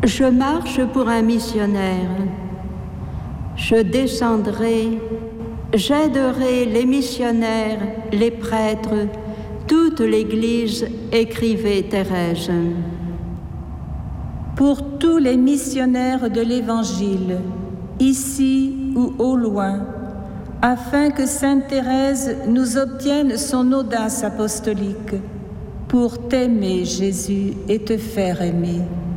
Je marche pour un missionnaire. Je descendrai, j'aiderai les missionnaires, les prêtres, toute l'Église, écrivait Thérèse. Pour tous les missionnaires de l'Évangile, ici ou au loin, afin que Sainte Thérèse nous obtienne son audace apostolique, pour t'aimer, Jésus, et te faire aimer.